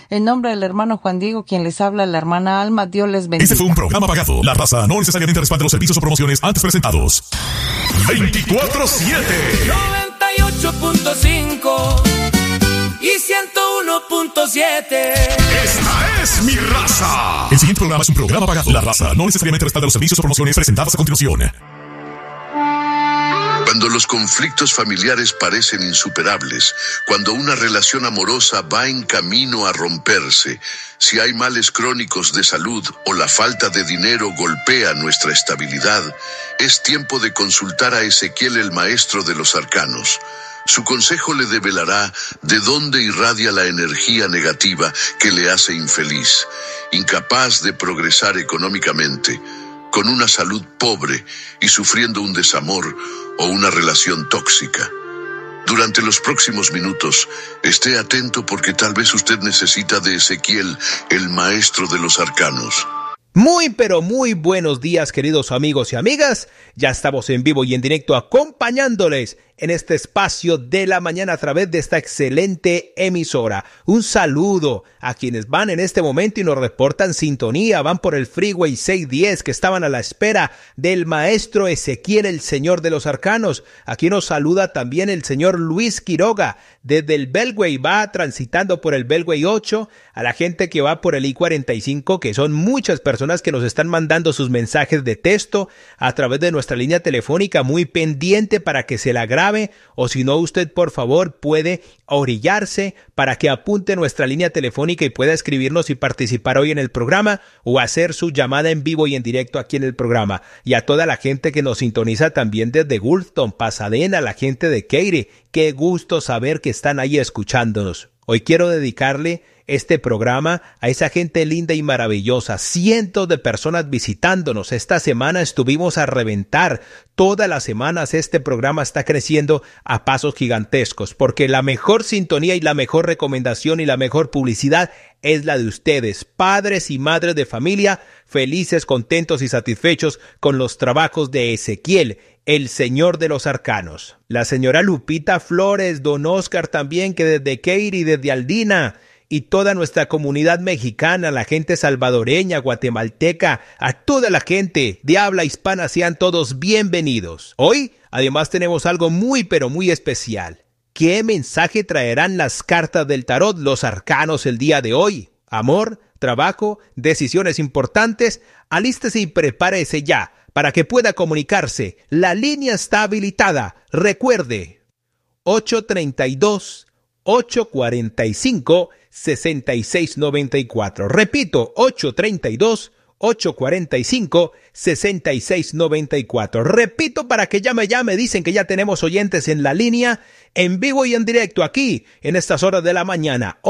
En nombre del hermano Juan Diego, quien les habla, la hermana Alma, Dios les bendiga. Este fue un programa pagado. La raza no necesariamente respalda los servicios o promociones antes presentados. 24/7 98.5 y 101.7. Esta es mi raza. El siguiente programa es un programa pagado. La raza no necesariamente respalda los servicios o promociones presentadas a continuación. Cuando los conflictos familiares parecen insuperables, cuando una relación amorosa va en camino a romperse, si hay males crónicos de salud o la falta de dinero golpea nuestra estabilidad, es tiempo de consultar a Ezequiel, el maestro de los arcanos. Su consejo le develará de dónde irradia la energía negativa que le hace infeliz, incapaz de progresar económicamente, con una salud pobre y sufriendo un desamor o una relación tóxica. Durante los próximos minutos, esté atento porque tal vez usted necesita de Ezequiel, el maestro de los arcanos. Muy pero muy buenos días, queridos amigos y amigas. Ya estamos en vivo y en directo acompañándoles en este espacio de la mañana a través de esta excelente emisora. Un saludo a quienes van en este momento y nos reportan sintonía, van por el Freeway 610 que estaban a la espera del maestro Ezequiel, el señor de los arcanos. Aquí nos saluda también el señor Luis Quiroga desde el Beltway, va transitando por el Beltway 8, a la gente que va por el I-45, que son muchas personas que nos están mandando sus mensajes de texto a través de nuestra línea telefónica, muy pendiente para que se la grabe, o si no, usted por favor puede orillarse para que apunte nuestra línea telefónica y pueda escribirnos y participar hoy en el programa o hacer su llamada en vivo y en directo aquí en el programa. Y a toda la gente que nos sintoniza también desde Woolston, Pasadena, la gente de Katy, qué gusto saber que están ahí escuchándonos. Hoy quiero dedicarle este programa a esa gente linda y maravillosa, cientos de personas visitándonos. Esta semana estuvimos a reventar, todas las semanas este programa está creciendo a pasos gigantescos, porque la mejor sintonía y la mejor recomendación y la mejor publicidad es la de ustedes, padres y madres de familia, felices, contentos y satisfechos con los trabajos de Ezequiel, el señor de los arcanos. La señora Lupita Flores, don Oscar también, que desde Katy, desde Aldina, y toda nuestra comunidad mexicana, la gente salvadoreña, guatemalteca, a toda la gente de habla hispana, sean todos bienvenidos. Hoy, además, tenemos algo muy pero muy especial. ¿Qué mensaje traerán las cartas del tarot, los arcanos, el día de hoy? Amor, trabajo, decisiones importantes. Alístese y prepárese ya para que pueda comunicarse. La línea está habilitada. Recuerde, 832-845-6694. Repito, 832-845-6694. Repito para que llame. Dicen que ya tenemos oyentes en la línea, en vivo y en directo aquí, en estas horas de la mañana.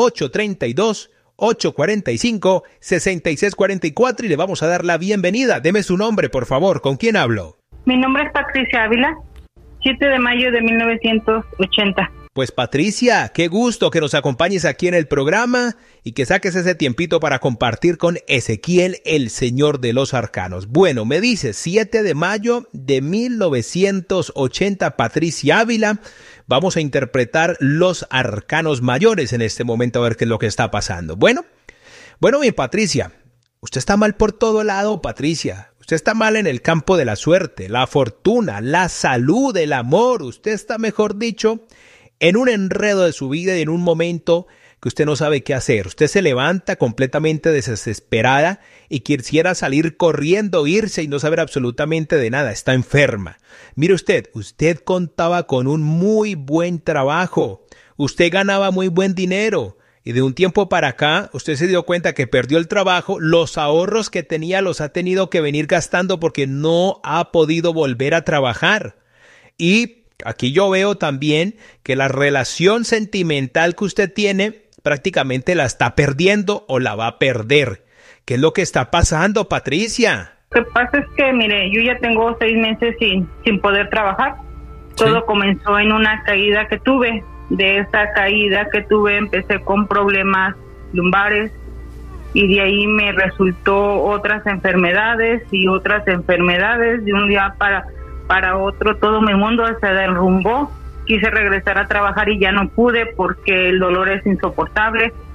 832-845-6644 y le vamos a dar la bienvenida. Deme su nombre, por favor. ¿Con quién hablo? Mi nombre es Patricia Ávila, 7 de mayo de 1980. Pues Patricia, qué gusto que nos acompañes aquí en el programa y que saques ese tiempito para compartir con Ezequiel, el señor de los arcanos. Bueno, me dices, 7 de mayo de 1980, Patricia Ávila. Vamos a interpretar los arcanos mayores en este momento, a ver qué es lo que está pasando. Bueno, mi Patricia, usted está mal por todo lado, Patricia. Usted está mal en el campo de la suerte, la fortuna, la salud, el amor. Usted está, mejor dicho, en un enredo de su vida y en un momento que usted no sabe qué hacer. Usted se levanta completamente desesperada y quisiera salir corriendo, irse y no saber absolutamente de nada. Está enferma. Mire usted contaba con un muy buen trabajo. Usted ganaba muy buen dinero. Y de un tiempo para acá, usted se dio cuenta que perdió el trabajo. Los ahorros que tenía los ha tenido que venir gastando porque no ha podido volver a trabajar. Y aquí yo veo también que la relación sentimental que usted tiene prácticamente la está perdiendo o la va a perder. ¿Qué es lo que está pasando, Patricia? Lo que pasa es que, mire, yo ya tengo 6 meses sin poder trabajar. ¿Sí? Todo comenzó en una caída que tuve. De esa caída que tuve empecé con problemas lumbares y de ahí me resultó otras enfermedades y otras enfermedades. De un día para otro todo mi mundo se derrumbó. Quise regresar a trabajar y ya no pude porque el dolor es insoportable.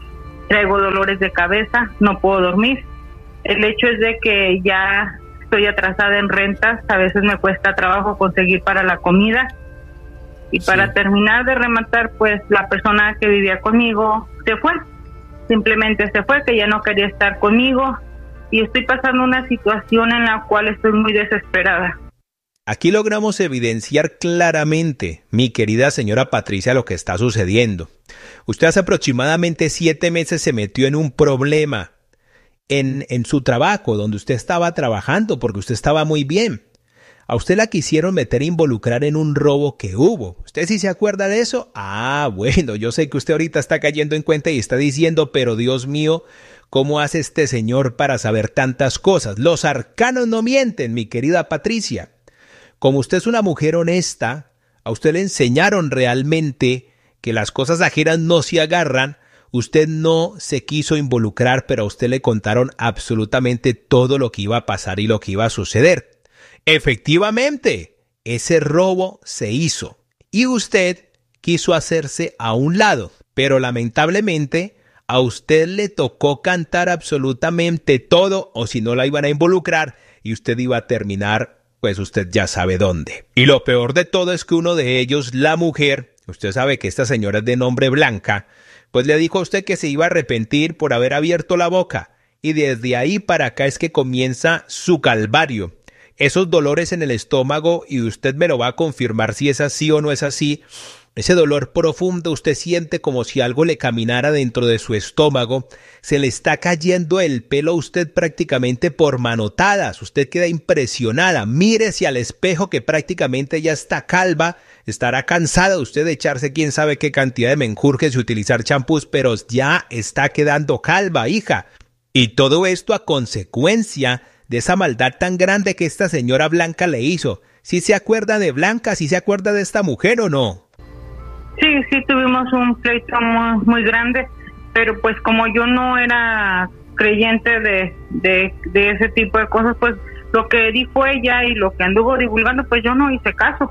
traigo dolores de cabeza, no puedo dormir. El hecho es de que ya estoy atrasada en rentas, a veces me cuesta trabajo conseguir para la comida. Y para terminar de rematar, pues la persona que vivía conmigo se fue. Simplemente se fue, que ya no quería estar conmigo. Y estoy pasando una situación en la cual estoy muy desesperada. Aquí logramos evidenciar claramente, mi querida señora Patricia, lo que está sucediendo. Usted hace aproximadamente 7 meses se metió en un problema en su trabajo, donde usted estaba trabajando, porque usted estaba muy bien. A usted la quisieron meter a involucrar en un robo que hubo. ¿Usted sí se acuerda de eso? Ah, bueno, yo sé que usted ahorita está cayendo en cuenta y está diciendo, pero Dios mío, ¿cómo hace este señor para saber tantas cosas? Los arcanos no mienten, mi querida Patricia. Como usted es una mujer honesta, a usted le enseñaron realmente que las cosas ajenas no se agarran. Usted no se quiso involucrar, pero a usted le contaron absolutamente todo lo que iba a pasar y lo que iba a suceder. Efectivamente, ese robo se hizo y usted quiso hacerse a un lado, pero lamentablemente a usted le tocó cantar absolutamente todo, o si no la iban a involucrar y usted iba a terminar, pues usted ya sabe dónde. Y lo peor de todo es que uno de ellos, la mujer, usted sabe que esta señora es de nombre Blanca, pues le dijo a usted que se iba a arrepentir por haber abierto la boca, y desde ahí para acá es que comienza su calvario. Esos dolores en el estómago, y usted me lo va a confirmar si es así o no es así, ese dolor profundo usted siente como si algo le caminara dentro de su estómago, se le está cayendo el pelo a usted prácticamente por manotadas, usted queda impresionada, mírese al espejo que prácticamente ya está calva, estará cansada usted de echarse quién sabe qué cantidad de menjurjes y utilizar champús, pero ya está quedando calva, hija. Y todo esto a consecuencia de esa maldad tan grande que esta señora Blanca le hizo. ¿Sí se acuerda de Blanca? ¿Sí se acuerda de esta mujer o no? Sí, tuvimos un pleito muy grande, pero pues como yo no era creyente de ese tipo de cosas, pues lo que dijo ella y lo que anduvo divulgando, pues yo no hice caso.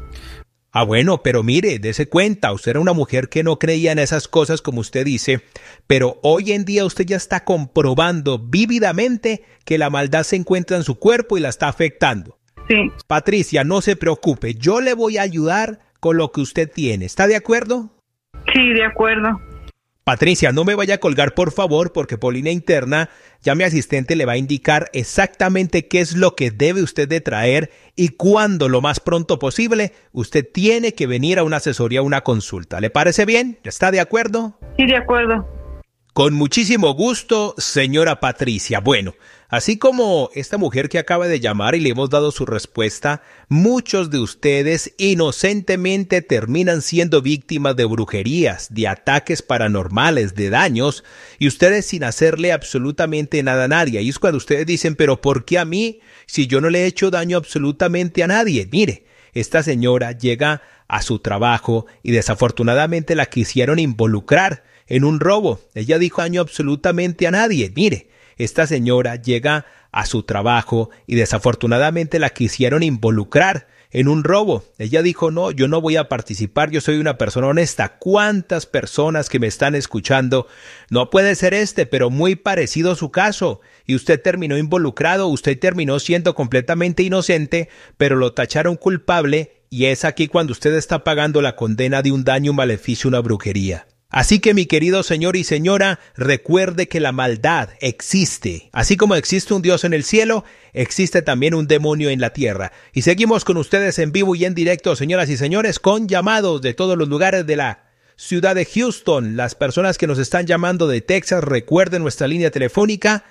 Ah, bueno, pero mire, dése cuenta, usted era una mujer que no creía en esas cosas como usted dice, pero hoy en día usted ya está comprobando vívidamente que la maldad se encuentra en su cuerpo y la está afectando. Sí. Patricia, no se preocupe, yo le voy a ayudar con lo que usted tiene. ¿Está de acuerdo? Sí, de acuerdo. Patricia, no me vaya a colgar, por favor, porque por línea interna ya mi asistente le va a indicar exactamente qué es lo que debe usted de traer y cuándo, lo más pronto posible, usted tiene que venir a una asesoría, a una consulta. ¿Le parece bien? ¿Está de acuerdo? Sí, de acuerdo. Con muchísimo gusto, señora Patricia. Bueno, así como esta mujer que acaba de llamar y le hemos dado su respuesta, muchos de ustedes inocentemente terminan siendo víctimas de brujerías, de ataques paranormales, de daños, y ustedes sin hacerle absolutamente nada a nadie. Y es cuando ustedes dicen, pero ¿por qué a mí si yo no le he hecho daño absolutamente a nadie? Mire, esta señora llega a su trabajo y desafortunadamente la quisieron involucrar en un robo. Ella dijo daño absolutamente a nadie. Mire, esta señora llega a su trabajo y desafortunadamente la quisieron involucrar en un robo. Ella dijo, no, yo no voy a participar, yo soy una persona honesta. ¿Cuántas personas que me están escuchando? No puede ser pero muy parecido a su caso. Y usted terminó involucrado, usted terminó siendo completamente inocente, pero lo tacharon culpable y es aquí cuando usted está pagando la condena de un daño, un maleficio, una brujería. Así que mi querido señor y señora, recuerde que la maldad existe. Así como existe un Dios en el cielo, existe también un demonio en la tierra. Y seguimos con ustedes en vivo y en directo, señoras y señores, con llamados de todos los lugares de la ciudad de Houston. Las personas que nos están llamando de Texas, recuerden nuestra línea telefónica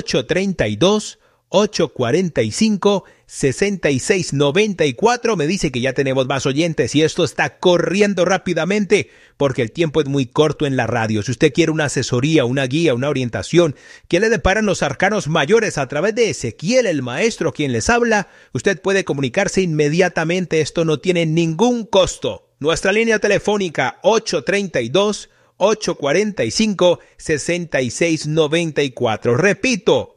832-845-6694. Me dice que ya tenemos más oyentes y esto está corriendo rápidamente porque el tiempo es muy corto en la radio. Si usted quiere una asesoría, una guía, una orientación que le deparan los arcanos mayores a través de Ezequiel, el maestro quien les habla, usted puede comunicarse inmediatamente. Esto no tiene ningún costo. Nuestra línea telefónica 832-845-6694. Repito,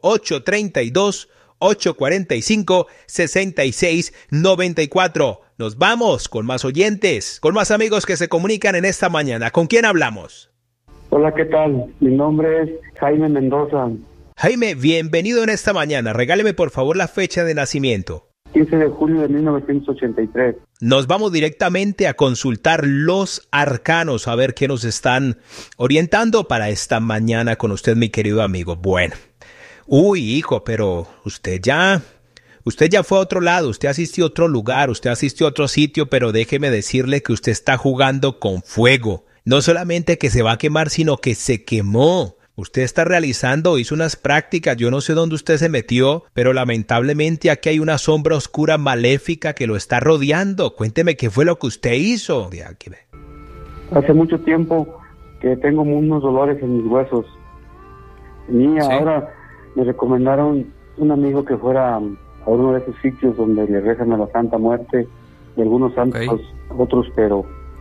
832-845-6694. Nos vamos con más oyentes, con más amigos que se comunican en esta mañana. ¿Con quién hablamos? Hola, ¿qué tal? Mi nombre es Jaime Mendoza. Jaime, bienvenido en esta mañana. Regáleme por favor la fecha de nacimiento. 15 de julio de 1983. Nos vamos directamente a consultar los arcanos, a ver qué nos están orientando para esta mañana con usted, mi querido amigo. Bueno, hijo, pero usted ya fue a otro lado, usted asistió a otro lugar, usted asistió a otro sitio, pero déjeme decirle que usted está jugando con fuego. No solamente que se va a quemar, sino que se quemó. Usted está hizo unas prácticas, yo no sé dónde usted se metió, pero lamentablemente aquí hay una sombra oscura maléfica que lo está rodeando. Cuénteme qué fue lo que usted hizo. Hace mucho tiempo que tengo unos dolores en mis huesos. Y ahora me recomendaron un amigo que fuera a uno de esos sitios donde le rezan a la Santa Muerte, de algunos santos, otros, pero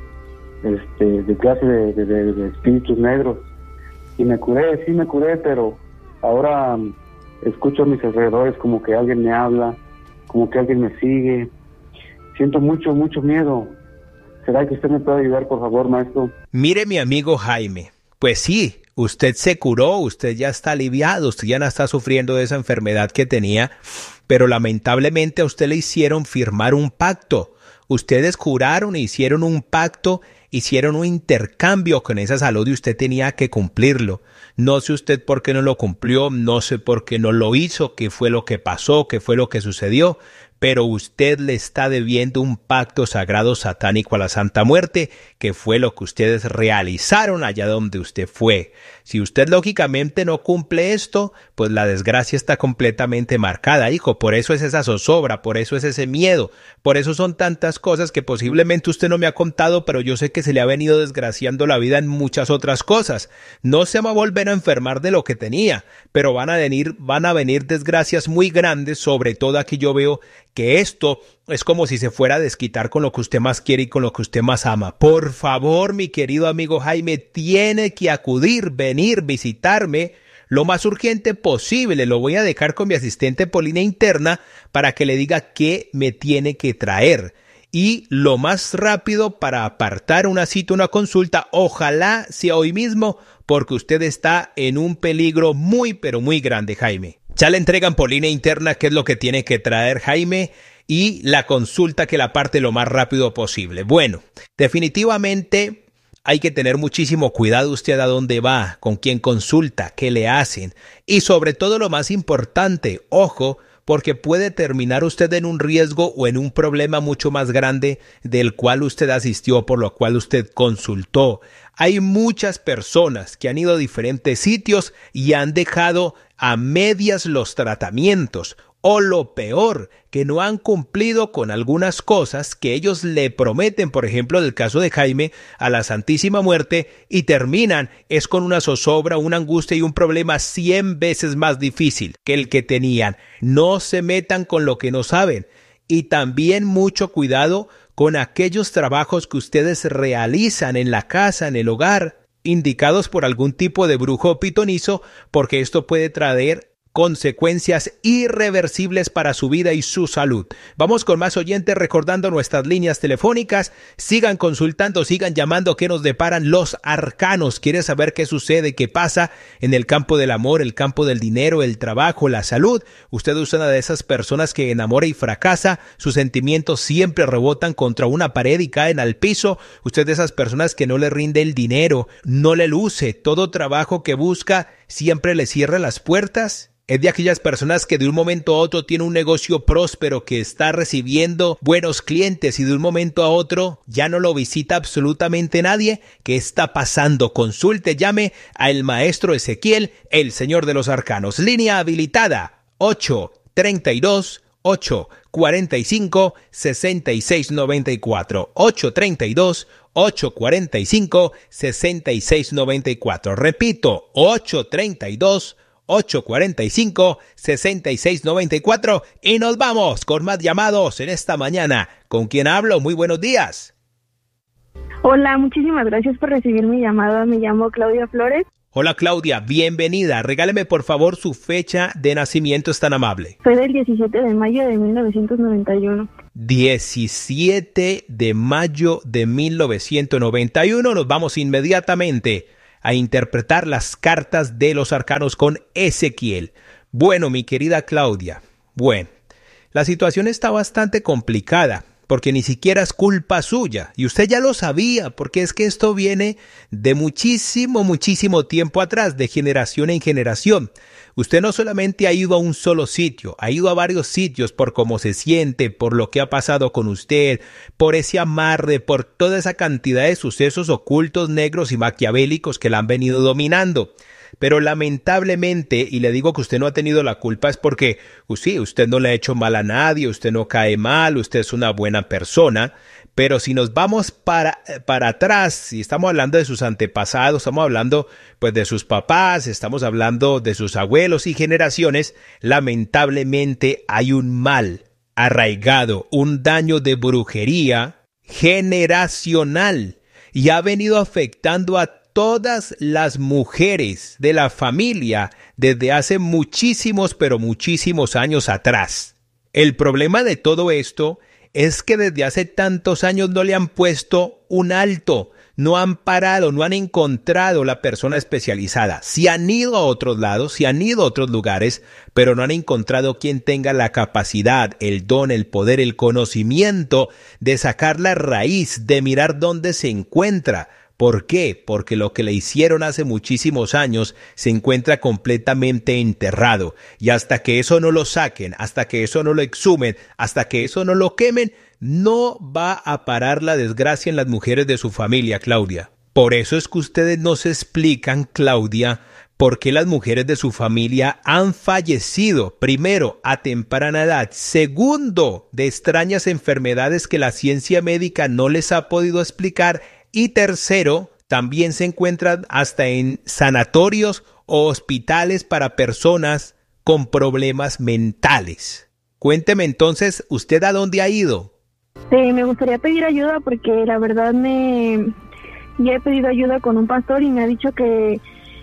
de clase de espíritus negros. Y me curé, pero ahora escucho a mis alrededores como que alguien me habla, como que alguien me sigue. Siento mucho miedo. ¿Será que usted me puede ayudar, por favor, maestro? Mire, mi amigo Jaime, pues sí, usted se curó, usted ya está aliviado, usted ya no está sufriendo de esa enfermedad que tenía, pero lamentablemente a usted le hicieron firmar un pacto. Ustedes juraron e hicieron un pacto, hicieron un intercambio con esa salud y usted tenía que cumplirlo. No sé usted por qué no lo cumplió, no sé por qué no lo hizo, qué fue lo que pasó, qué fue lo que sucedió, pero usted le está debiendo un pacto sagrado satánico a la Santa Muerte, que fue lo que ustedes realizaron allá donde usted fue. Si usted lógicamente no cumple esto, pues la desgracia está completamente marcada, hijo. Por eso es esa zozobra, por eso es ese miedo, por eso son tantas cosas que posiblemente usted no me ha contado, pero yo sé que se le ha venido desgraciando la vida en muchas otras cosas. No se va a volver a enfermar de lo que tenía, pero van a venir desgracias muy grandes. Sobre todo aquí yo veo que esto es como si se fuera a desquitar con lo que usted más quiere y con lo que usted más ama. Por favor, mi querido amigo Jaime, tiene que acudir, venir, visitarme lo más urgente posible. Lo voy a dejar con mi asistente por línea interna para que le diga qué me tiene que traer. Y lo más rápido para apartar una cita, una consulta, ojalá sea hoy mismo, porque usted está en un peligro muy, pero muy grande, Jaime. Ya le entregan por línea interna qué es lo que tiene que traer Jaime y la consulta que la parte lo más rápido posible. Bueno, definitivamente hay que tener muchísimo cuidado usted a dónde va, con quién consulta, qué le hacen y sobre todo lo más importante, ojo, porque puede terminar usted en un riesgo o en un problema mucho más grande del cual usted asistió, por lo cual usted consultó. Hay muchas personas que han ido a diferentes sitios y han dejado a medias los tratamientos, o lo peor, que no han cumplido con algunas cosas que ellos le prometen, por ejemplo, del caso de Jaime, a la Santísima Muerte, y terminan es con una zozobra, una angustia y un problema 100 veces más difícil que el que tenían. No se metan con lo que no saben. Y también mucho cuidado con aquellos trabajos que ustedes realizan en la casa, en el hogar, indicados por algún tipo de brujo o pitonizo, porque esto puede traer consecuencias irreversibles para su vida y su salud. Vamos con más oyentes recordando nuestras líneas telefónicas. Sigan consultando, sigan llamando, que nos deparan los arcanos. ¿Quiere saber qué sucede, qué pasa en el campo del amor, el campo del dinero, el trabajo, la salud? Usted es una de esas personas que enamora y fracasa. Sus sentimientos siempre rebotan contra una pared y caen al piso. Usted es de esas personas que no le rinde el dinero, no le luce. Todo trabajo que busca siempre le cierra las puertas. Es de aquellas personas que de un momento a otro tiene un negocio próspero, que está recibiendo buenos clientes y de un momento a otro ya no lo visita absolutamente nadie. ¿Qué está pasando? Consulte, llame al maestro Ezequiel, el señor de los arcanos. Línea habilitada 832-845-6694. 832-845-6694. Repito, 832-845-6694 y nos vamos con más llamados en esta mañana. ¿Con quién hablo? Muy buenos días. Hola, muchísimas gracias por recibir mi llamada. Me llamo Claudia Flores. Hola Claudia, bienvenida. Regáleme por favor su fecha de nacimiento, es tan amable. Soy del 17 de mayo de 1991. 17 de mayo de 1991. Nos vamos inmediatamente a interpretar las cartas de los arcanos con Ezequiel. Bueno, mi querida Claudia, bueno, la situación está bastante complicada, porque ni siquiera es culpa suya, y usted ya lo sabía, porque es que esto viene de muchísimo tiempo atrás, de generación en generación. Usted no solamente ha ido a un solo sitio, ha ido a varios sitios por cómo se siente, por lo que ha pasado con usted, por ese amarre, por toda esa cantidad de sucesos ocultos, negros y maquiavélicos que la han venido dominando. Pero lamentablemente, y le digo que usted no ha tenido la culpa, es porque, sí, usted no le ha hecho mal a nadie, usted no cae mal, usted es una buena persona, pero si nos vamos para atrás, si estamos hablando de sus antepasados, estamos hablando pues de sus papás, estamos hablando de sus abuelos y generaciones, lamentablemente hay un mal arraigado, un daño de brujería generacional y ha venido afectando a todas las mujeres de la familia desde hace muchísimos años atrás. El problema de todo esto es que desde hace tantos años no le han puesto un alto, no han parado, no han encontrado la persona especializada. Si han ido a otros lados, si han ido a otros lugares, pero no han encontrado quien tenga la capacidad, el don, el poder, el conocimiento de sacar la raíz, de mirar dónde se encuentra. ¿Por qué? Porque lo que le hicieron hace muchísimos años se encuentra completamente enterrado. Y hasta que eso no lo saquen, hasta que eso no lo exhumen, hasta que eso no lo quemen, no va a parar la desgracia en las mujeres de su familia, Claudia. Por eso es que ustedes nos explican, Claudia, por qué las mujeres de su familia han fallecido, primero, a temprana edad, segundo, de extrañas enfermedades que la ciencia médica no les ha podido explicar, y tercero, también se encuentran hasta en sanatorios o hospitales para personas con problemas mentales. Cuénteme entonces, ¿usted a dónde ha ido? Me gustaría pedir ayuda porque la verdad ya he pedido ayuda con un pastor y me ha dicho que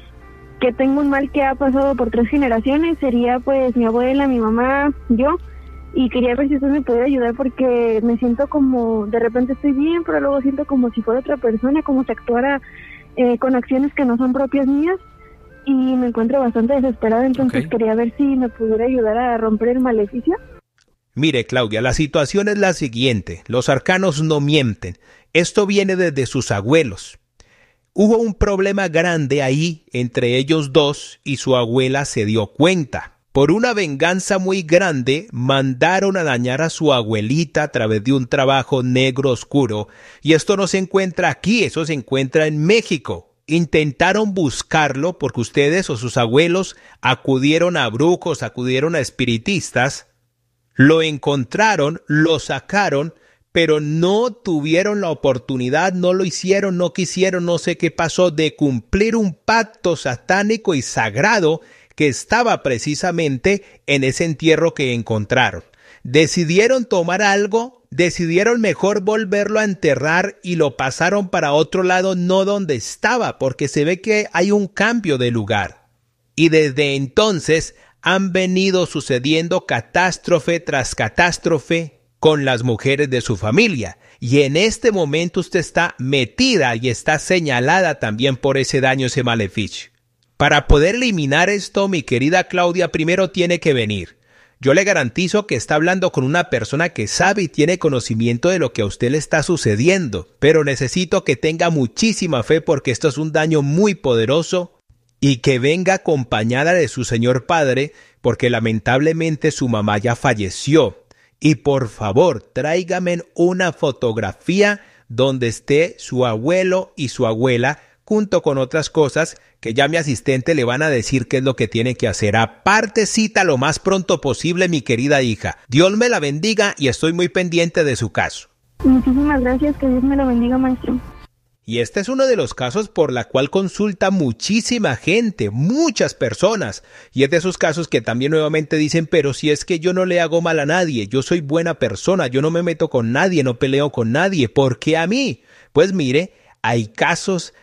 tengo un mal que ha pasado por 3 generaciones. Sería pues mi abuela, mi mamá, yo. Y quería ver si usted me puede ayudar porque me siento como, de repente estoy bien, pero luego siento como si fuera otra persona, como si actuara con acciones que no son propias mías y me encuentro bastante desesperada, entonces quería ver si me pudiera ayudar a romper el maleficio. Mire, Claudia, la situación es la siguiente, los arcanos no mienten, esto viene desde sus abuelos. Hubo un problema grande ahí entre ellos dos y su abuela se dio cuenta. Por una venganza muy grande, mandaron a dañar a su abuelita a través de un trabajo negro oscuro. Y esto no se encuentra aquí, eso se encuentra en México. Intentaron buscarlo porque ustedes o sus abuelos acudieron a brujos, acudieron a espiritistas. Lo encontraron, lo sacaron, pero no tuvieron la oportunidad, no lo hicieron, no quisieron, no sé qué pasó, de cumplir un pacto satánico y sagrado que estaba precisamente en ese entierro que encontraron. Decidieron tomar algo, decidieron mejor volverlo a enterrar y lo pasaron para otro lado, no donde estaba, porque se ve que hay un cambio de lugar. Y desde entonces han venido sucediendo catástrofe tras catástrofe con las mujeres de su familia. Y en este momento usted está metida y está señalada también por ese daño, ese maleficio. Para poder eliminar esto, mi querida Claudia, primero tiene que venir. Yo le garantizo que está hablando con una persona que sabe y tiene conocimiento de lo que a usted le está sucediendo, pero necesito que tenga muchísima fe porque esto es un daño muy poderoso y que venga acompañada de su señor padre porque lamentablemente su mamá ya falleció. Y por favor, tráigame una fotografía donde esté su abuelo y su abuela junto con otras cosas que ya mi asistente le van a decir qué es lo que tiene que hacer. Aparte, cita lo más pronto posible, mi querida hija. Dios me la bendiga y estoy muy pendiente de su caso. Muchísimas gracias, que Dios me lo bendiga, maestro. Y este es uno de los casos por la cual consulta muchísima gente, muchas personas. Y es de esos casos que también nuevamente dicen, pero si es que yo no le hago mal a nadie, yo soy buena persona, yo no me meto con nadie, no peleo con nadie, ¿por qué a mí? Pues mire, hay casos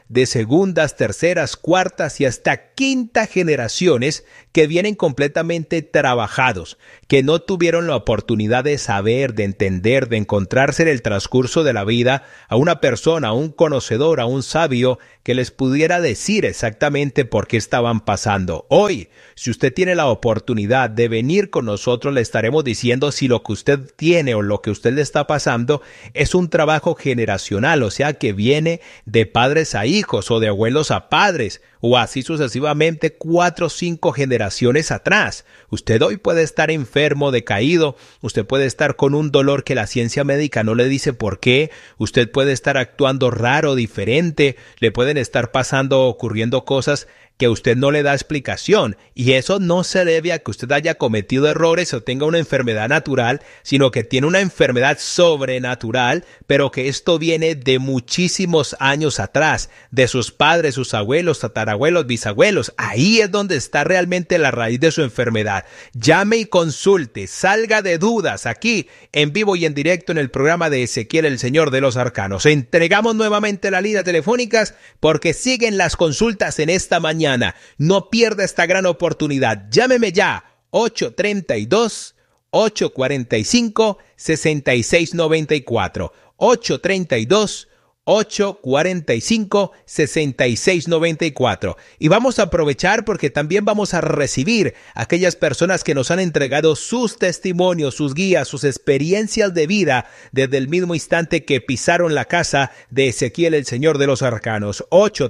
de segundas, terceras, cuartas y hasta quinta generaciones que vienen completamente trabajados, que no tuvieron la oportunidad de saber, de entender, de encontrarse en el transcurso de la vida a una persona, a un conocedor, a un sabio que les pudiera decir exactamente por qué estaban pasando. Hoy, si usted tiene la oportunidad de venir con nosotros, le estaremos diciendo si lo que usted tiene o lo que usted le está pasando es un trabajo generacional, o sea que viene de padres a hijos o de abuelos a padres, o así sucesivamente 4 o 5 generaciones atrás. Usted hoy puede estar enfermo, decaído, usted puede estar con un dolor que la ciencia médica no le dice por qué, usted puede estar actuando raro, diferente, le pueden estar pasando o ocurriendo cosas que usted no le da explicación, y eso no se debe a que usted haya cometido errores o tenga una enfermedad natural, sino que tiene una enfermedad sobrenatural, pero que esto viene de muchísimos años atrás, de sus padres, sus abuelos, tatarabuelos, bisabuelos. Ahí es donde está realmente la raíz de su enfermedad. Llame y consulte, salga de dudas aquí en vivo y en directo en el programa de Ezequiel, el Señor de los Arcanos. Entregamos nuevamente las líneas telefónicas porque siguen las consultas en esta mañana. No pierda esta gran oportunidad. Llámeme ya, 832-845-6694. 832-845-6694. Y vamos a aprovechar porque también vamos a recibir a aquellas personas que nos han entregado sus testimonios, sus guías, sus experiencias de vida desde el mismo instante que pisaron la casa de Ezequiel, el Señor de los Arcanos.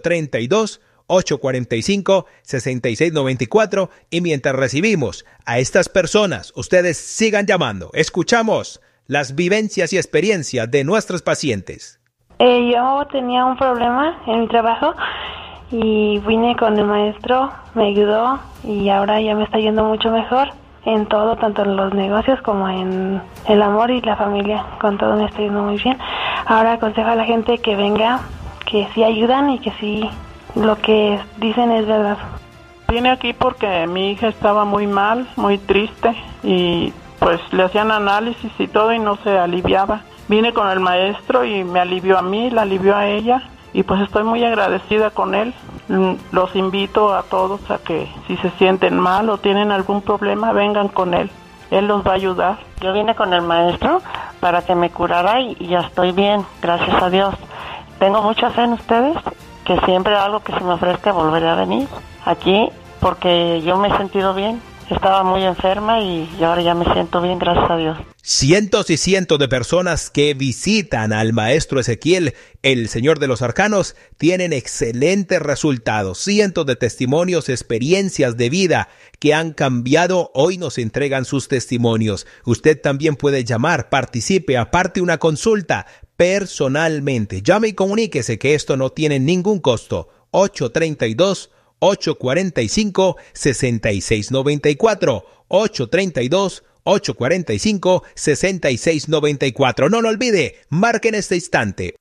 832-845-6694. Y mientras recibimos a estas personas, ustedes sigan llamando. Escuchamos las vivencias y experiencias de nuestros pacientes. Yo tenía un problema en mi trabajo y vine con el maestro, me ayudó y ahora ya me está yendo mucho mejor en todo, tanto en los negocios como en el amor y la familia. Con todo me está yendo muy bien. Ahora aconsejo a la gente que venga, que sí ayudan y que sí lo que dicen es verdad. Vine aquí porque mi hija estaba muy mal, muy triste y pues le hacían análisis y todo y no se aliviaba. Vine con el maestro y me alivió a mí, la alivió a ella y pues estoy muy agradecida con él. Los invito a todos a que si se sienten mal o tienen algún problema, vengan con él. Él los va a ayudar. Yo vine con el maestro para que me curara y ya estoy bien, gracias a Dios. Tengo mucha fe en ustedes, que siempre algo que se me ofrezca volveré a venir aquí porque yo me he sentido bien. Estaba muy enferma y ahora ya me siento bien, gracias a Dios. Cientos y cientos de personas que visitan al maestro Ezequiel, el Señor de los Arcanos, tienen excelentes resultados. Cientos de testimonios, experiencias de vida que han cambiado, hoy nos entregan sus testimonios. Usted también puede llamar, participe, aparte una consulta personalmente. Llame y comuníquese que esto no tiene ningún costo. 832-845-6694. 832-845-6694. No lo olvide, marque en este instante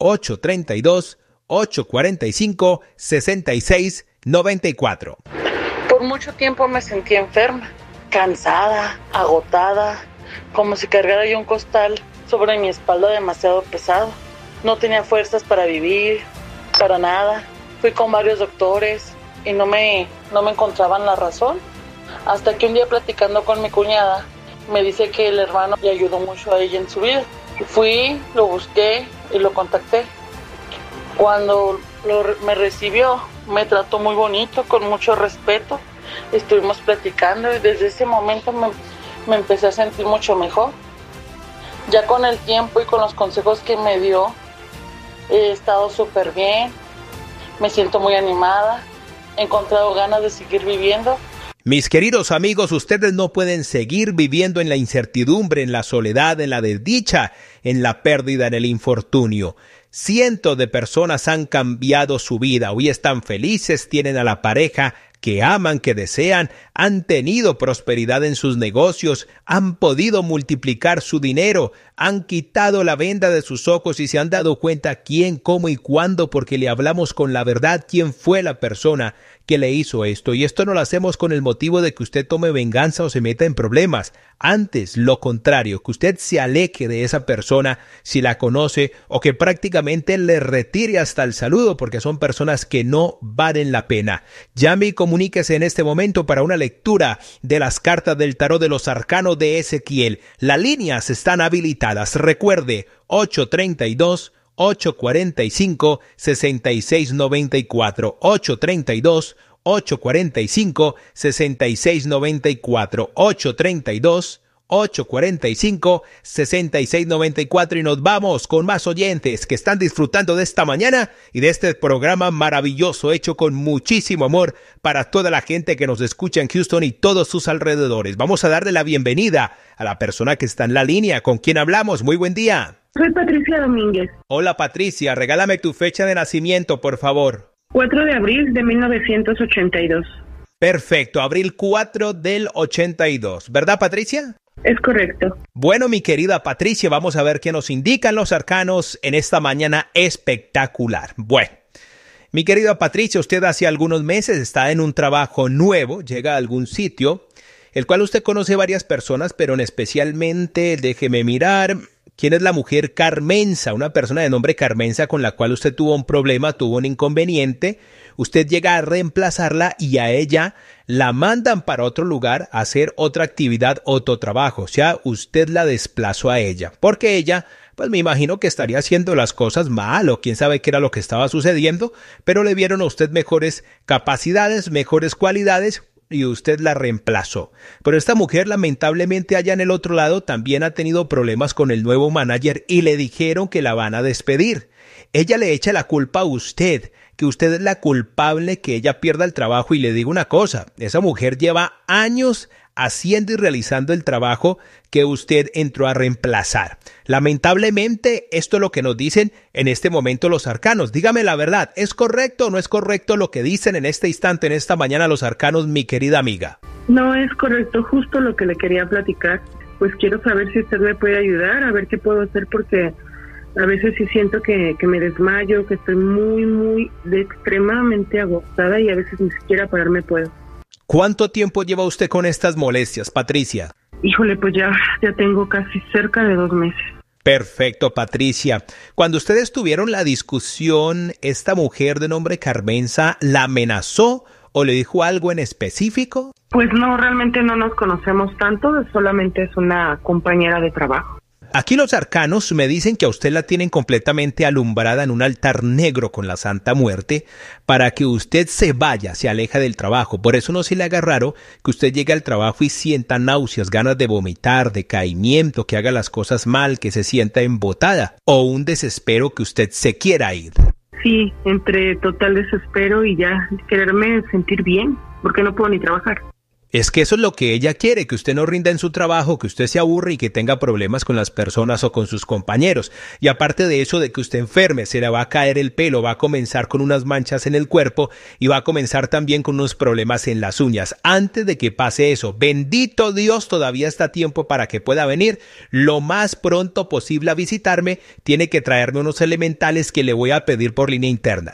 832-845-6694. Por mucho tiempo me sentí enferma, cansada, agotada, como si cargara yo un costal sobre mi espalda demasiado pesado. No tenía fuerzas para vivir, para nada. Fui con varios doctores y no me encontraban la razón. Hasta que un día platicando con mi cuñada, me dice que el hermano le ayudó mucho a ella en su vida. Fui, lo busqué y lo contacté. Cuando me recibió, me trató muy bonito, con mucho respeto. Estuvimos platicando y desde ese momento me empecé a sentir mucho mejor. Ya con el tiempo y con los consejos que me dio, he estado súper bien. Me siento muy animada. He encontrado ganas de seguir viviendo. Mis queridos amigos, ustedes no pueden seguir viviendo en la incertidumbre, en la soledad, en la desdicha, en la pérdida, en el infortunio. Cientos de personas han cambiado su vida. Hoy están felices, tienen a la pareja, que aman, que desean, han tenido prosperidad en sus negocios, han podido multiplicar su dinero, han quitado la venda de sus ojos y se han dado cuenta quién, cómo y cuándo, porque le hablamos con la verdad quién fue la persona que le hizo esto. Y esto no lo hacemos con el motivo de que usted tome venganza o se meta en problemas. Antes, lo contrario, que usted se aleje de esa persona si la conoce o que prácticamente le retire hasta el saludo, porque son personas que no valen la pena. Llame y comuníquese en este momento para una lectura de las cartas del tarot de los arcanos de Ezequiel. Las líneas están habilitadas. Recuerde, 832-845-6694. 832-845-6694. 832-845-6694. Y nos vamos con más oyentes que están disfrutando de esta mañana y de este programa maravilloso hecho con muchísimo amor para toda la gente que nos escucha en Houston y todos sus alrededores. Vamos a darle la bienvenida a la persona que está en la línea. ¿Con quién hablamos? Muy buen día. Soy Patricia Domínguez. Hola Patricia, regálame tu fecha de nacimiento, por favor. 4 de abril de 1982. Perfecto, abril 4 del 82. ¿Verdad, Patricia? Es correcto. Bueno, mi querida Patricia, vamos a ver qué nos indican los arcanos en esta mañana espectacular. Bueno, mi querida Patricia, usted hace algunos meses está en un trabajo nuevo, llega a algún sitio, el cual usted conoce varias personas, pero especialmente, déjeme mirar, ¿quién es la mujer Carmenza? Una persona de nombre Carmenza con la cual usted tuvo un problema, tuvo un inconveniente. Usted llega a reemplazarla y a ella la mandan para otro lugar a hacer otra actividad, otro trabajo. O sea, usted la desplazó a ella, porque ella, pues me imagino que estaría haciendo las cosas mal o quién sabe qué era lo que estaba sucediendo, pero le vieron a usted mejores capacidades, mejores cualidades y usted la reemplazó. Pero esta mujer lamentablemente allá en el otro lado también ha tenido problemas con el nuevo manager y le dijeron que la van a despedir. Ella le echa la culpa a usted, que usted es la culpable que ella pierda el trabajo, y le digo una cosa, esa mujer lleva años haciendo y realizando el trabajo que usted entró a reemplazar. Lamentablemente, esto es lo que nos dicen en este momento los arcanos. Dígame la verdad, ¿es correcto o no es correcto lo que dicen en este instante, en esta mañana los arcanos, mi querida amiga? No es correcto, justo lo que le quería platicar. Pues quiero saber si usted me puede ayudar, a ver qué puedo hacer, porque a veces sí siento que me desmayo, que estoy muy extremadamente agotada y a veces ni siquiera pararme puedo. ¿Cuánto tiempo lleva usted con estas molestias, Patricia? Híjole, pues ya tengo casi cerca de 2 meses. Perfecto, Patricia. Cuando ustedes tuvieron la discusión, ¿esta mujer de nombre Carmenza la amenazó o le dijo algo en específico? Pues no, realmente no nos conocemos tanto, solamente es una compañera de trabajo. Aquí los arcanos me dicen que a usted la tienen completamente alumbrada en un altar negro con la Santa Muerte para que usted se vaya, se aleja del trabajo. Por eso no se le haga raro que usted llegue al trabajo y sienta náuseas, ganas de vomitar, decaimiento, que haga las cosas mal, que se sienta embotada o un desespero que usted se quiera ir. Sí, entre total desespero y ya quererme sentir bien, porque no puedo ni trabajar. Es que eso es lo que ella quiere, que usted no rinda en su trabajo, que usted se aburre y que tenga problemas con las personas o con sus compañeros. Y aparte de eso, de que usted enferme, se le va a caer el pelo, va a comenzar con unas manchas en el cuerpo y va a comenzar también con unos problemas en las uñas. Antes de que pase eso, bendito Dios, todavía está tiempo para que pueda venir lo más pronto posible a visitarme. Tiene que traerme unos elementales que le voy a pedir por línea interna.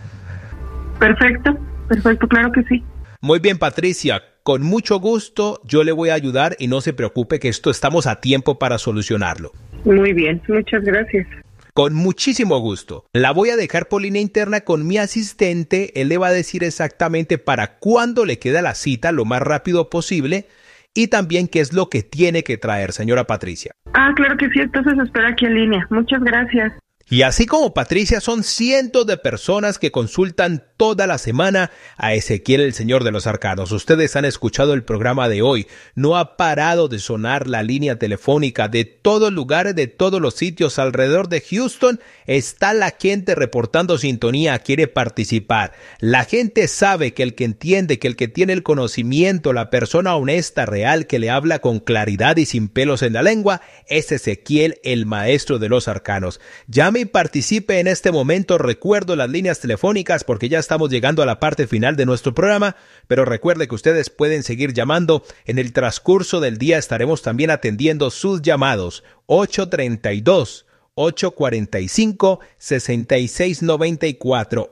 Perfecto, claro que sí. Muy bien, Patricia. Con mucho gusto, yo le voy a ayudar y no se preocupe que esto estamos a tiempo para solucionarlo. Muy bien, muchas gracias. Con muchísimo gusto. La voy a dejar por línea interna con mi asistente. Él le va a decir exactamente para cuándo le queda la cita lo más rápido posible y también qué es lo que tiene que traer, señora Patricia. Claro que sí, entonces espera aquí en línea. Muchas gracias. Y así como Patricia, son cientos de personas que consultan toda la semana a Ezequiel, el Señor de los Arcanos. Ustedes han escuchado el programa de hoy. No ha parado de sonar la línea telefónica de todos lugares, de todos los sitios alrededor de Houston. Está la gente reportando sintonía, quiere participar. La gente sabe que el que entiende, que el que tiene el conocimiento, la persona honesta, real, que le habla con claridad y sin pelos en la lengua, es Ezequiel, el Maestro de los Arcanos. Llame Llame y participe en este momento. Recuerdo las líneas telefónicas porque ya estamos llegando a la parte final de nuestro programa, pero recuerde que ustedes pueden seguir llamando. En el transcurso del día estaremos también atendiendo sus llamados. 832-845-6694.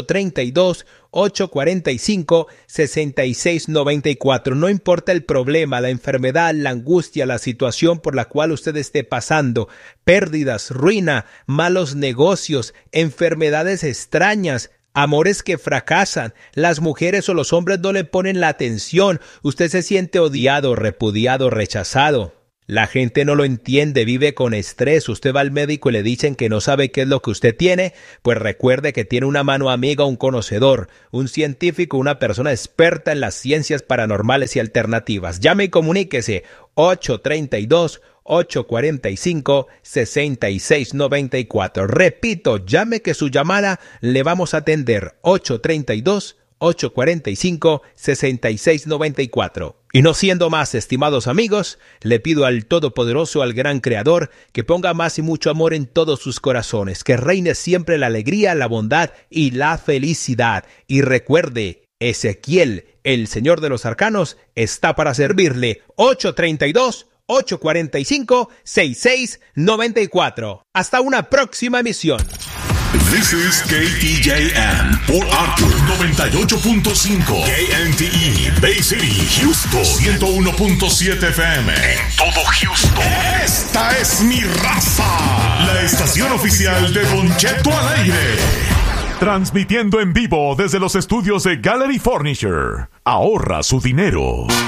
832-845-6694. No importa el problema, la enfermedad, la angustia, la situación por la cual usted esté pasando, pérdidas, ruina, malos negocios, enfermedades extrañas, amores que fracasan, las mujeres o los hombres no le ponen la atención, usted se siente odiado, repudiado, rechazado. La gente no lo entiende, vive con estrés. Usted va al médico y le dicen que no sabe qué es lo que usted tiene. Pues recuerde que tiene una mano amiga, un conocedor, un científico, una persona experta en las ciencias paranormales y alternativas. Llame y comuníquese. 832-845-6694. Repito, llame que su llamada le vamos a atender. 832-845-6694. Y no siendo más, estimados amigos, le pido al Todopoderoso, al Gran Creador, que ponga más y mucho amor en todos sus corazones, que reine siempre la alegría, la bondad y la felicidad. Y recuerde, Ezequiel, el Señor de los Arcanos, está para servirle. 832-845-6694. Hasta una próxima emisión. This is KTJM, Port Arthur 98.5, KNTE, Bay City, Houston 101.7 FM, en todo Houston. Esta es mi raza, la estación oficial de Don Cheto al aire. Transmitiendo en vivo desde los estudios de Gallery Furniture. Ahorra su dinero.